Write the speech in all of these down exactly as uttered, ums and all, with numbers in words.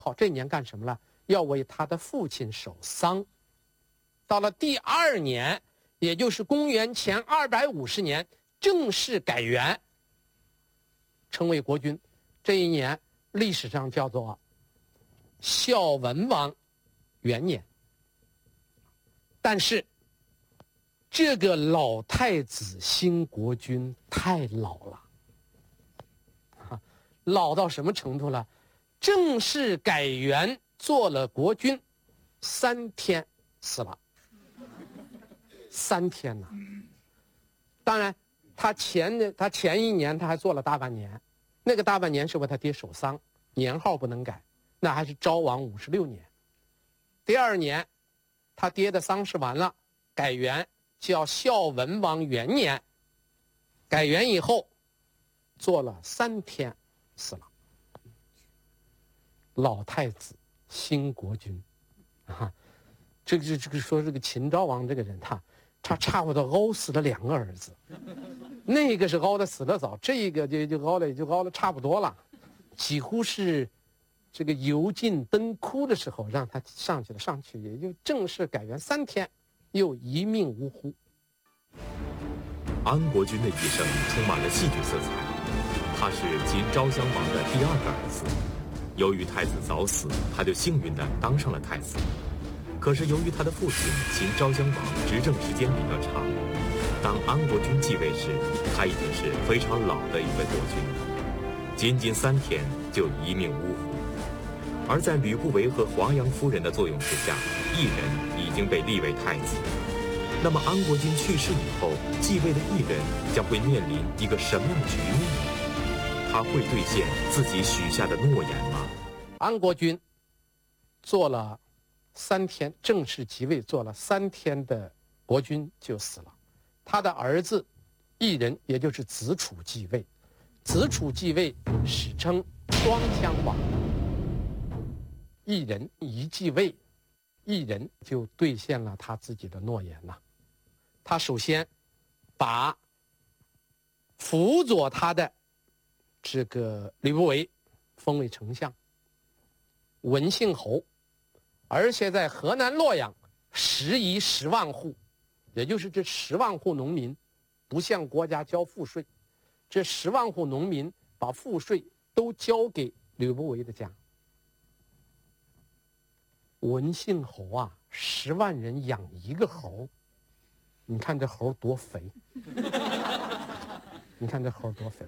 好，这年干什么了？要为他的父亲守丧。到了第二年，也就是公元前二百五十年，正式改元，称为国君。这一年历史上叫做孝文王元年。但是这个老太子兴国君太老了，啊，老到什么程度了？正式改元做了国君，三天死了。三天呐！当然，他前的他前一年他还做了大半年，那个大半年是为他爹守丧，年号不能改，那还是昭王五十六年。第二年，他爹的丧事完了，改元叫孝文王元年。改元以后，做了三天，死了。老太子兴国君，啊，这个这个说这个秦昭王这个人，他他差不多熬死了两个儿子，那个是熬的死得早，这个就就熬了就熬了差不多了，几乎是这个油尽灯枯的时候让他上去了，上去也就正式改元三天，又一命呜呼。 安国君的一生充满了戏剧色彩，他是秦昭襄王的第二个儿子。由于太子早死，他就幸运地当上了太子。可是由于他的父亲秦昭襄王执政时间比较长，当安国君继位时，他已经是非常老的一位国君了，仅仅三天就一命呜呼。而在吕不韦和华阳夫人的作用之下，异人已经被立为太子。那么安国君去世以后，继位的异人将会面临一个什么样的局面呢？他会兑现自己许下的诺言吗？ 安国君做了三天，正式即位做了三天的国君就死了。他的儿子异人，也就是子楚继位。子楚继位史称双枪王。异人一继位，异人就兑现了他自己的诺言了。他首先把辅佐他的这个吕不韦封为丞相，文信侯，而且在河南洛阳食邑十万户，也就是这十万户农民不向国家交赋税，这十万户农民把赋税都交给吕不韦的家。文信侯啊，十万人养一个猴，你看这猴多肥，你看这猴多肥。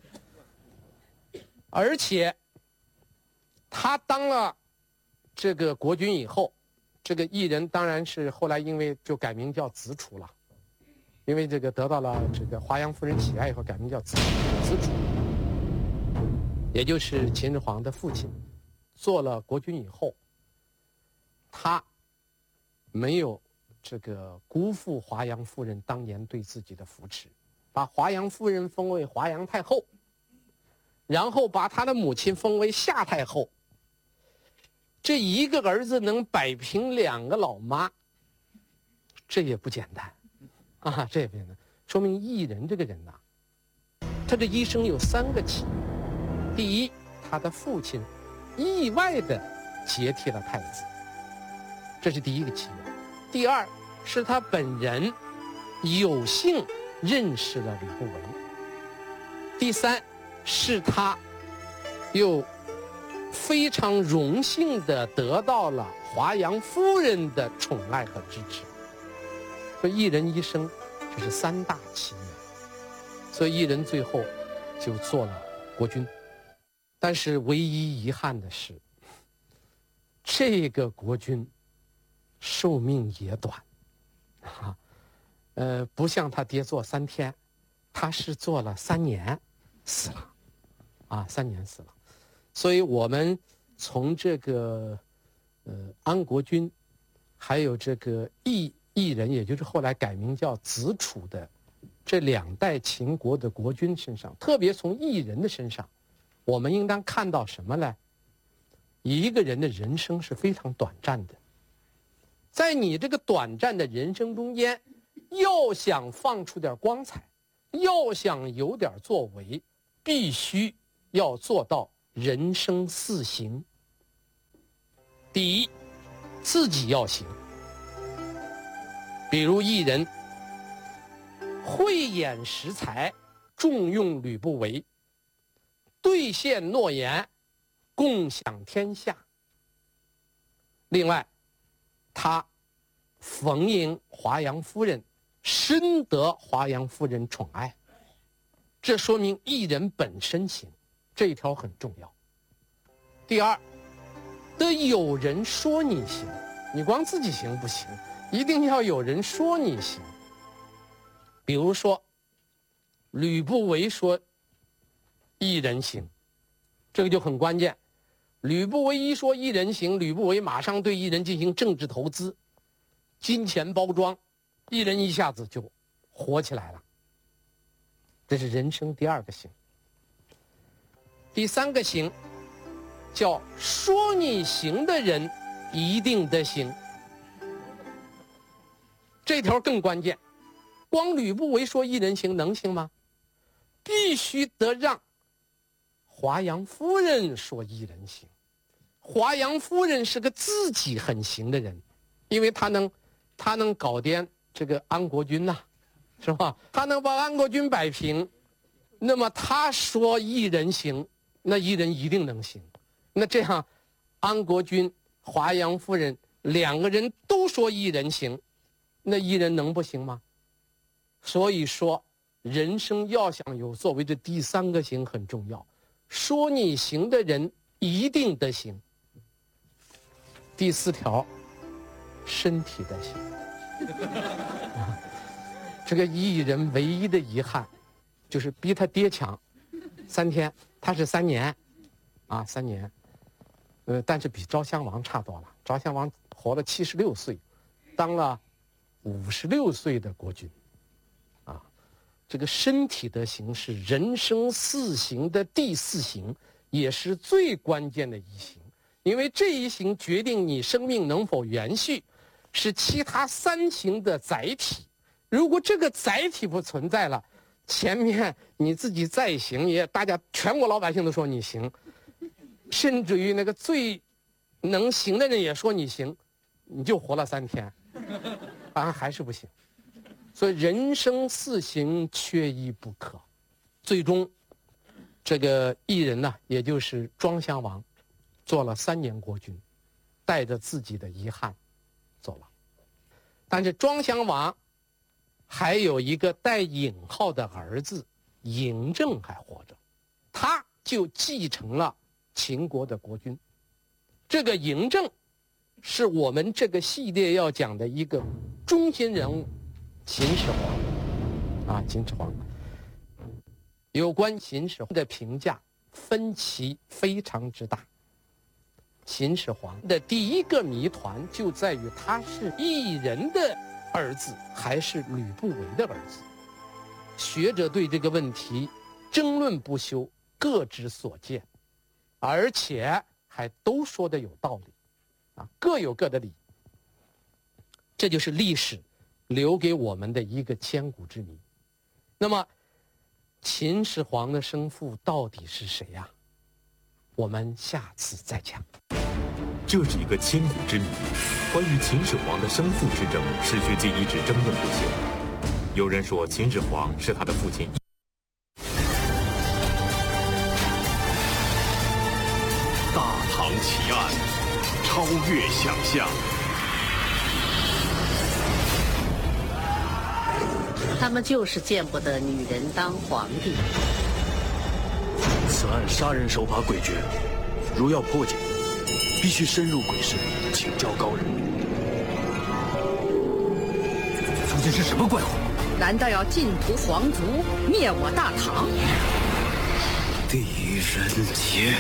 而且他当了这个国君以后，这个异人当然是后来因为就改名叫子楚了，因为这个得到了这个华阳夫人喜爱以后，改名叫子子楚，也就是秦始皇的父亲。做了国君以后，他没有这个辜负华阳夫人当年对自己的扶持，把华阳夫人封为华阳太后，然后把他的母亲封为夏太后。这一个儿子能摆平两个老妈，这也不简单啊！这也不简单，说明异人这个人呐、啊，他这一生有三个起源。第一，他的父亲意外的接替了太子，这是第一个起源。第二，是他本人有幸认识了吕不韦。第三，是他又非常荣幸地得到了华阳夫人的宠爱和支持。所以异人一生，这是三大起源。所以异人最后就做了国君。但是唯一遗憾的是，这个国君寿命也短，啊，呃，不像他爹做三天，他是做了三年，死了，啊，三年死了。所以我们从这个呃安国君，还有这个异异人，也就是后来改名叫子楚的这两代秦国的国君身上，特别从异人的身上，我们应当看到什么呢？一个人的人生是非常短暂的，在你这个短暂的人生中间，要想放出点光彩，要想有点作为，必须要做到人生四行。 第一，自己要行，比如一人慧眼识才，重用吕不韦，兑现诺言，共享天下。另外，他逢迎华阳夫人，深得华阳夫人宠爱，这说明一人本身行，这一条很重要。第二，得有人说你行，你光自己行不行，一定要有人说你行。比如说，吕不韦说一人行，这个就很关键。吕不韦一说一人行，吕不韦马上对一人进行政治投资，金钱包装，一人一下子就火起来了。这是人生第二个行。第三个行叫说你行的人一定得行，这条更关键。光吕不韦说一人行能行吗？必须得让华阳夫人说一人行。华阳夫人是个自己很行的人，因为她能她能搞掂这个安国君呐、啊，是吧？她能把安国君摆平，那么她说一人行，那一人一定能行。那这样，安国君、华阳夫人两个人都说一人行，那一人能不行吗？所以说，人生要想有作为，这第三个行很重要。说你行的人一定得行。第四条，身体得行。这个艺人唯一的遗憾，就是比他爹强三天，他是三年，啊，三年。呃，但是比昭襄王差多了。昭襄王活了七十六岁，当了五十六岁的国君，啊，这个身体的行是人生四行的第四行，也是最关键的一行，因为这一行决定你生命能否延续，是其他三行的载体。如果这个载体不存在了，前面你自己再行，也大家全国老百姓都说你行。甚至于那个最能行的人也说你行，你就活了三天，啊，还是不行。所以人生四行缺一不可。最终，这个异人呢，也就是庄襄王，做了三年国君，带着自己的遗憾走了。但是庄襄王还有一个带引号的儿子嬴政还活着，他就继承了秦国的国君。这个嬴政是我们这个系列要讲的一个中心人物，秦始皇啊，秦始皇。有关秦始皇的评价分歧非常之大。秦始皇的第一个谜团就在于他是异人的儿子还是吕不韦的儿子。学者对这个问题争论不休，各执所见，而且还都说的有道理，啊，各有各的理。这就是历史留给我们的一个千古之谜。那么，秦始皇的生父到底是谁呀？我们下次再讲。 这是一个千古之谜，关于秦始皇的生父之争，史学界一直争论不休。有人说秦始皇是他的父亲。 大唐奇案，超越想象。 他们就是见不得女人当皇帝。 此案杀人手法诡谲，如要破解，必须深入鬼市，请教高人。 究竟是什么怪物？ 难道要尽屠皇族，灭我大唐？ 狄仁杰。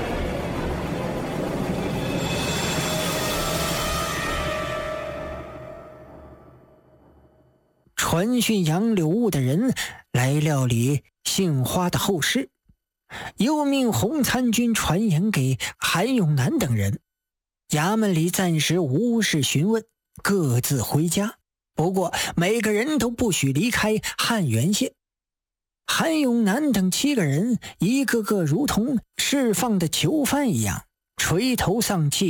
传讯杨柳雾的人来料理姓花的后事，又命洪参军传言给韩永南等人。衙门里暂时无事询问，各自回家。不过每个人都不许离开汉源县。韩永南等七个人，一个个如同释放的囚犯一样，垂头丧气。